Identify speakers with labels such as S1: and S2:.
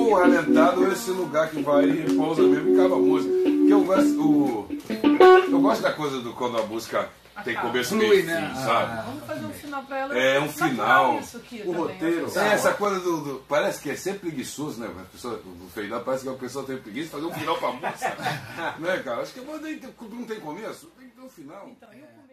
S1: o Alentado é esse lugar que vai e pousa mesmo e acaba a música. Porque eu gosto da coisa do quando a música tem começo, meio e fim,
S2: né?
S1: sabe?
S3: Vamos fazer um final pra ela.
S1: É um final.
S3: Isso aqui
S2: O
S3: também,
S2: roteiro.
S3: assim.
S1: É, essa coisa parece que é sempre preguiçoso, né? A pessoa, no final parece que a pessoa tem preguiça de fazer um final pra música. Né, cara? Acho que não tem começo, tem que ter um final.
S3: Então,